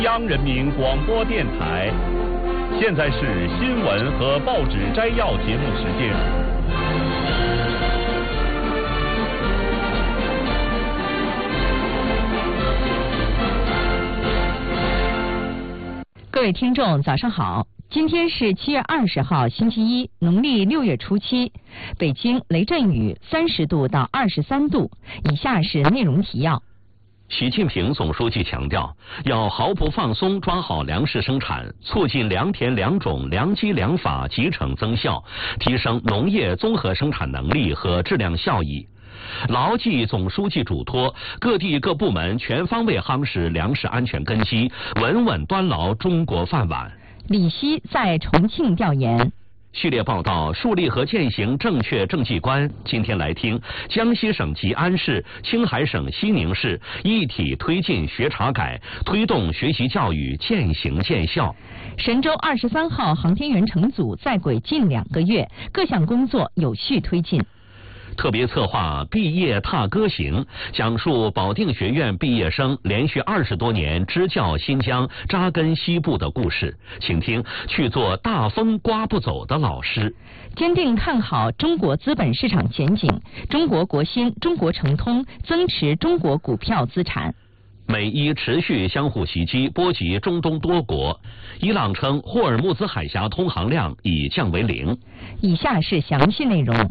央人民广播电台，现在是新闻和报纸摘要节目时间。 各位听众，早上好！今天是7月20号，星期一，农历6月初7。北京雷阵雨30度到23度。以下是内容提要。 习近平总书记强调，要毫不放松抓好粮食生产，促进良田良种、良机良法集成增效，提升农业综合生产能力和质量效益。牢记总书记嘱托，各地各部门全方位夯实粮食安全根基，稳稳端牢中国饭碗。 李希在重庆调研。 系列报道树立和践行正确政绩观。今天来听江西省吉安市、青海省西宁市一体推进学查改，推动学习教育渐行渐效。 神舟23号航天员乘组在轨近2个月，各项工作有序推进。 特别策划毕业踏歌行，讲述保定学院毕业生连续20多年支教新疆、扎根西部的故事，请听去做大风刮不走的老师。 坚定看好中国资本市场前景，中国国新、中国诚通增持中国股票资产。 美伊持续相互袭击，波及中东多国。伊朗称霍尔木兹海峡通航量已降为0。 以下是详细内容。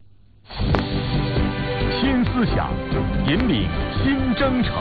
新思想，引领新征程。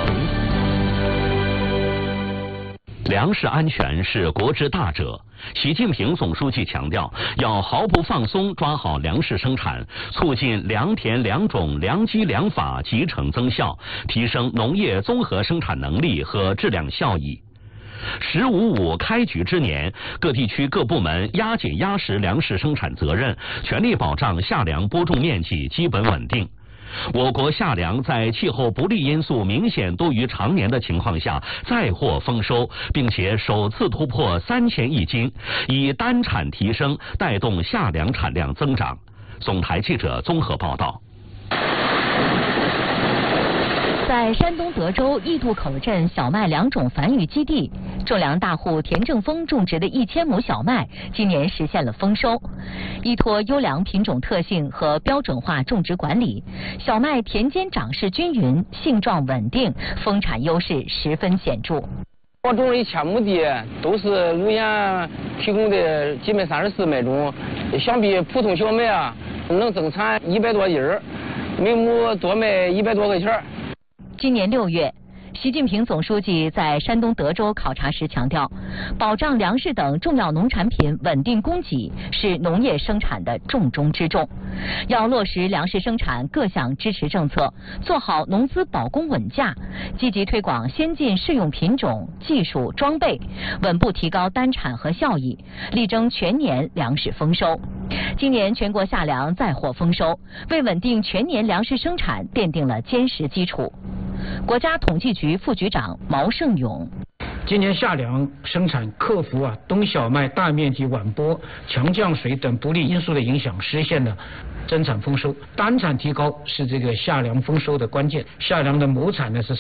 粮食安全是国之大者，习近平总书记强调，要毫不放松抓好粮食生产，促进良田良种、良机良法集成增效，提升农业综合生产能力和质量效益。“15.5”开局之年，各地区各部门压紧压实粮食生产责任，全力保障夏粮播种面积基本稳定。我国夏粮在气候不利因素明显多于常年的情况下再获丰收，并且首次突破3000亿斤，以单产提升带动夏粮产量增长。总台记者综合报道。 在山东德州义渡口镇小麦良种繁育基地，种粮大户田正峰种植的1000亩小麦今年实现了丰收。依托优良品种特性和标准化种植管理，小麦田间长势均匀，性状稳定，丰产优势十分显著。 我种了1000亩地，都是乳研提供的基本34麦种，相比普通小麦能增产100多斤，每亩多卖100多块钱。 今年6月，习近平总书记在山东德州考察时强调，保障粮食等重要农产品稳定供给是农业生产的重中之重，要落实粮食生产各项支持政策，做好农资保供稳价，积极推广先进适用品种、技术、装备，稳步提高单产和效益，力争全年粮食丰收。今年全国夏粮再获丰收，为稳定全年粮食生产奠定了坚实基础。国家统计局副局长毛胜勇： 今年夏粮生产克服冬小麦大面积晚播、强降水等不利因素的影响，实现了增产丰收。单产提高是这个夏粮丰收的关键。夏粮的亩产呢是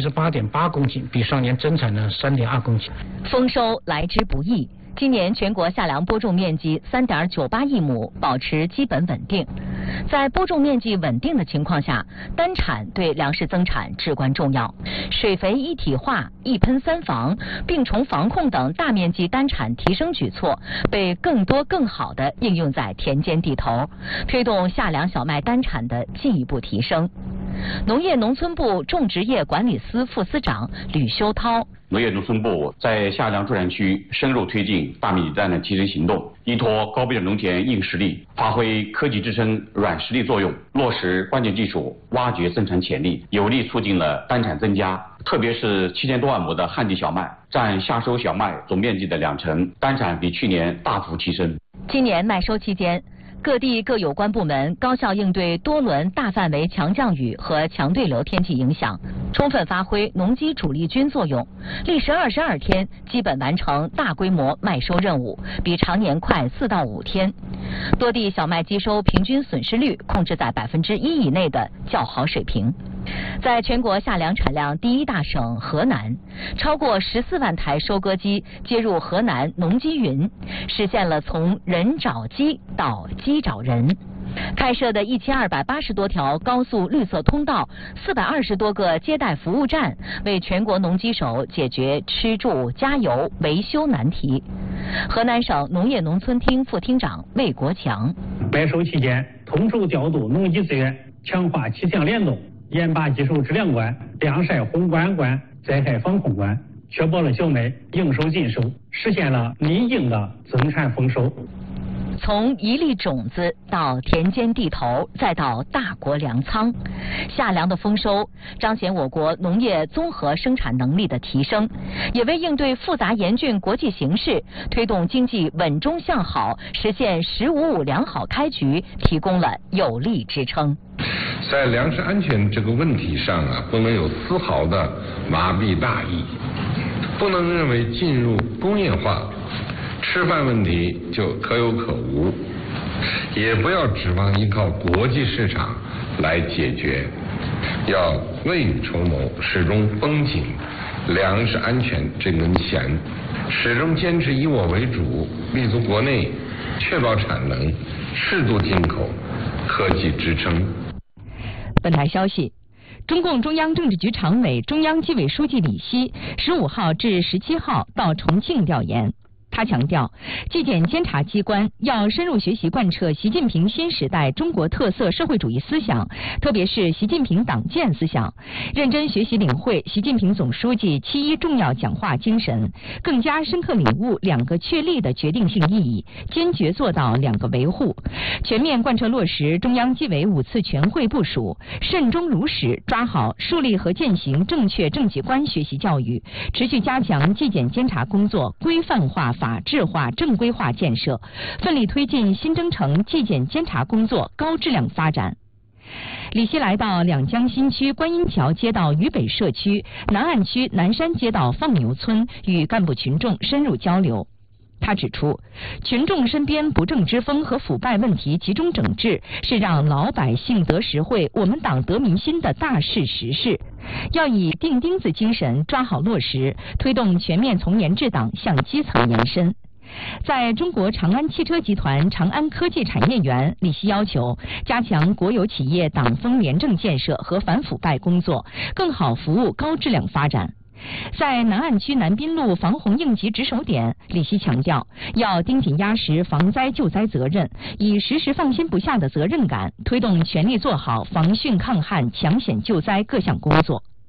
378.8公斤，比上年增产了3.2公斤。 丰收来之不易。今年全国夏粮播种面积3.98亿亩，保持基本稳定。在播种面积稳定的情况下，单产对粮食增产至关重要。水肥一体化、一喷三防、病虫防控等大面积单产提升举措被更多更好地应用在田间地头，推动夏粮小麦单产的进一步提升。农业农村部种植业管理司副司长吕修涛： 农业农村部在夏粮助产区深入推进大面积单产提升行动，依托高标准农田硬实力，发挥科技支撑软实力作用，落实关键技术，挖掘增产潜力，有力促进了单产增加。特别是7000多万亩的旱地小麦，占夏收小麦总面积的2成，单产比去年大幅提升。 今年麦收期间，各地各有关部门高效应对多轮大范围强降雨和强对流天气影响，充分发挥农机主力军作用，历时22天基本完成大规模麦收任务，比常年快4到5天。 多地小麦机收平均损失率控制在1%以内的较好水平。在全国夏粮产量第一大省河南，超过14万台收割机接入河南农机云，实现了从人找机到机找人。开设的1280多条高速绿色通道，420多个接待服务站，为全国农机手解决吃住加油维修难题。河南省农业农村厅副厅长魏国强： 麦收期间，统筹调度农机资源，强化气象联动，严把技术质量关、晾晒烘干关、灾害防控关，确保了小麦应收尽收，实现了稳定的增产丰收。 从一粒种子到田间地头，再到大国粮仓，夏粮的丰收彰显我国农业综合生产能力的提升，也为应对复杂严峻国际形势、推动经济稳中向好、实现“15+5”良好开局提供了有力支撑。 在粮食安全这个问题上不能有丝毫的麻痹大意，不能认为进入工业化吃饭问题就可有可无，也不要指望依靠国际市场来解决，要未雨绸缪，始终绷紧粮食安全这根弦，始终坚持以我为主，立足国内，确保产能，适度进口，科技支撑。 本台消息，中共中央政治局常委、中央纪委书记李希15号至17号到重庆调研。他强调，纪检监察机关要深入学习贯彻习近平新时代中国特色社会主义思想，特别是习近平党建思想，认真学习领会习近平总书记7·1重要讲话精神，更加深刻领悟2个确立的决定性意义，坚决做到2个维护，全面贯彻落实中央纪委5次全会部署，慎终如始抓好树立和践行正确政绩观学习教育，持续加强纪检监察工作规范化、法治化、正规化建设，奋力推进新征程纪检监察工作高质量发展。李希来到两江新区观音桥街道渝北社区、南岸区南山街道放牛村，与干部群众深入交流。他指出，群众身边不正之风和腐败问题集中整治，是让老百姓得实惠、我们党得民心的大事实事，要以钉钉子精神抓好落实，推动全面从严治党向基层延伸。在中国长安汽车集团长安科技产业园，李希要求加强国有企业党风廉政建设和反腐败工作，更好服务高质量发展。在南岸区南滨路防洪应急值守点，李希强调，要盯紧压实防灾救灾责任，以时时放心不下的责任感，推动全力做好防汛抗旱、抢险救灾各项工作。